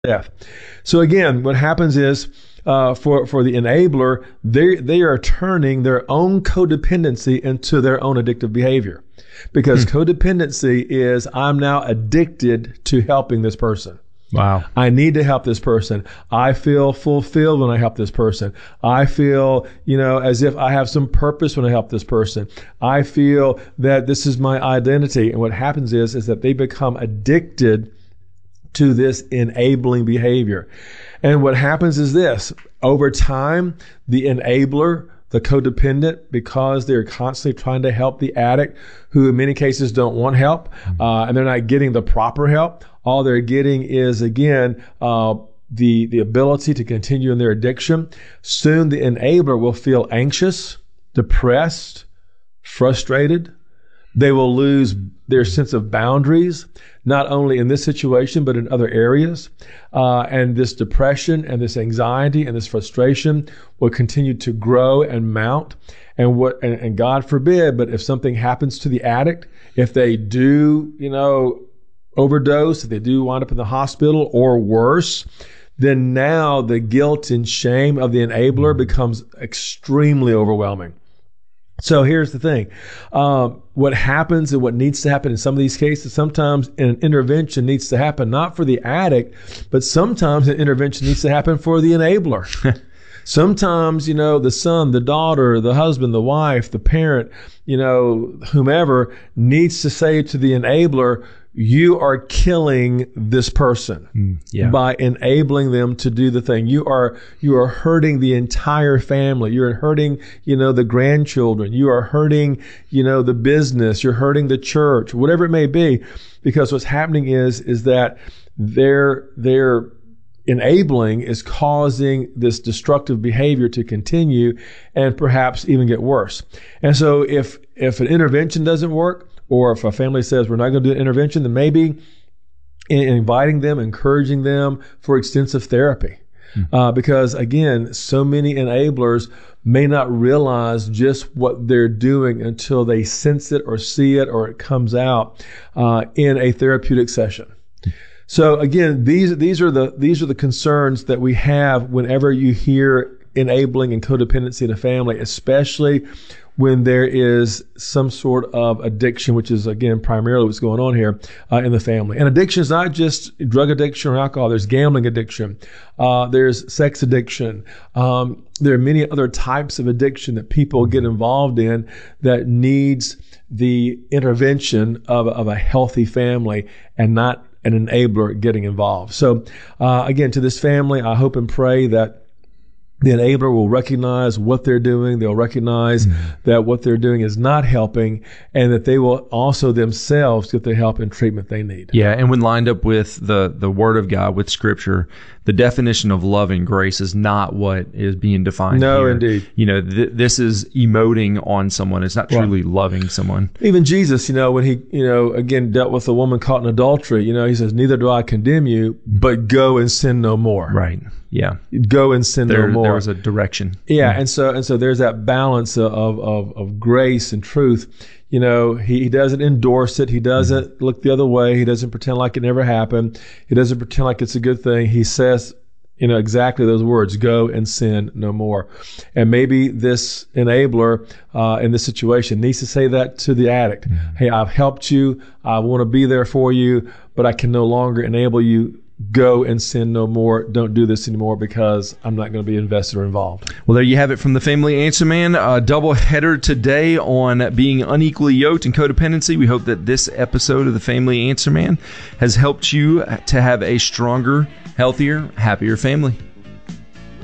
death. So again, what happens is for the enabler, they are turning their own codependency into their own addictive behavior, because codependency is, I'm now addicted to helping this person. Wow. I need to help this person. I feel fulfilled when I help this person. I feel, as if I have some purpose when I help this person. I feel that this is my identity. And what happens is that they become addicted to this enabling behavior. And what happens is this: over time, the enabler, the codependent, because they're constantly trying to help the addict, who in many cases don't want help, and they're not getting the proper help. All they're getting is, again, the ability to continue in their addiction. Soon the enabler will feel anxious, depressed, frustrated. They will lose their sense of boundaries, not only in this situation, but in other areas. And this depression and this anxiety and this frustration will continue to grow and mount. And God forbid, but if something happens to the addict, if they do, overdose, if they do wind up in the hospital or worse, then now the guilt and shame of the enabler becomes extremely overwhelming. So here's the thing. What happens and what needs to happen in some of these cases, sometimes an intervention needs to happen, not for the addict, but sometimes an intervention needs to happen for the enabler. Sometimes, the son, the daughter, the husband, the wife, the parent, whomever needs to say to the enabler, you are killing this person by enabling them to do the thing. You are hurting the entire family. You're hurting, the grandchildren. You are hurting, the business. You're hurting the church, whatever it may be, because what's happening is that their enabling is causing this destructive behavior to continue and perhaps even get worse. And so if an intervention doesn't work, or if a family says we're not going to do an intervention, then maybe inviting them, encouraging them for extensive therapy. Because again, so many enablers may not realize just what they're doing until they sense it or see it or it comes out in a therapeutic session. So again, these are the concerns that we have whenever you hear enabling and codependency in a family, especially when there is some sort of addiction, which is, again, primarily what's going on here in the family. And addiction is not just drug addiction or alcohol. There's gambling addiction. There's sex addiction. There are many other types of addiction that people get involved in that needs the intervention of a healthy family and not an enabler getting involved. So, again, to this family, I hope and pray that the enabler will recognize what they're doing. They'll recognize that what they're doing is not helping, and that they will also themselves get the help and treatment they need. Yeah, and when lined up with the Word of God, with Scripture, the definition of love and grace is not what is being defined No, here. indeed. This is emoting on someone. It's not truly loving someone. Even Jesus, when he, again, dealt with a woman caught in adultery, he says, neither do I condemn you, but go and sin no more. Right. Yeah. Go and sin no more. There was a direction. Yeah. And so there's that balance of grace and truth. He doesn't endorse it. He doesn't look the other way. He doesn't pretend like it never happened. He doesn't pretend like it's a good thing. He says, exactly those words, go and sin no more. And maybe this enabler in this situation needs to say that to the addict. Hey, I've helped you. I want to be there for you, but I can no longer enable you. Go and sin no more. Don't do this anymore because I'm not going to be invested or involved. Well, there you have it from the Family Answer Man. A double header today on being unequally yoked and codependency. We hope that this episode of the Family Answer Man has helped you to have a stronger, healthier, happier family.